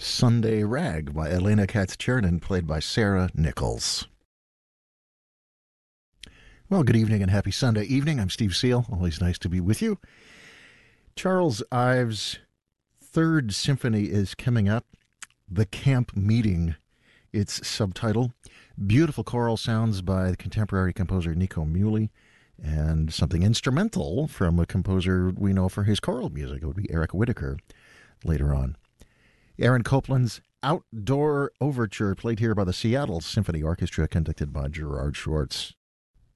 Sunday Rag by Elena Katz-Chernin, played by Sarah Nichols. Well, good evening and happy Sunday evening. I'm Steve Seal. Always nice to be with you. Charles Ives' Third Symphony is coming up. The Camp Meeting, its subtitle. Beautiful choral sounds by the contemporary composer Nico Muhly, and something instrumental from a composer we know for his choral music. It would be Eric Whitacre later on. Aaron Copland's Outdoor Overture, played here by the Seattle Symphony Orchestra, conducted by Gerard Schwartz.